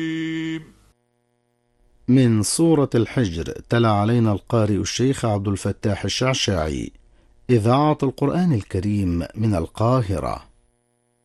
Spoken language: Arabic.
من سورة الحجر تلا علينا القارئ الشيخ عبد الفتاح الشعشاعي، إذاعة القرآن الكريم من القاهرة.